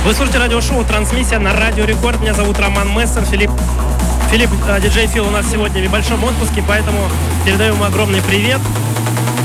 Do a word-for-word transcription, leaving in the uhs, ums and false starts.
Вы слушаете радиошоу «Трансмиссия» на Радио Рекорд. Меня зовут Роман Мессер. Филипп, Филипп, диджей Фил у нас сегодня в небольшом отпуске, поэтому передаю ему огромный привет.